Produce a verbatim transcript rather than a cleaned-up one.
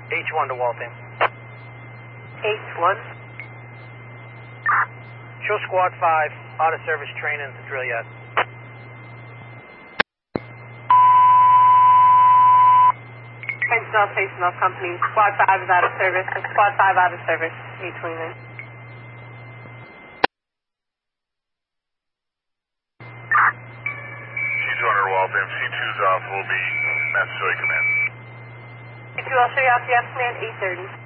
H one to Waltham. H one. Show Squad five, out of service training at the drill yard. Sentinel station off company. Squad five is out of service. Squad five out of service. H twenty-nine. C two hundred Waltham. C two's off. Will be Massasoit Command. C two, I'll show you out the F command eight thirty.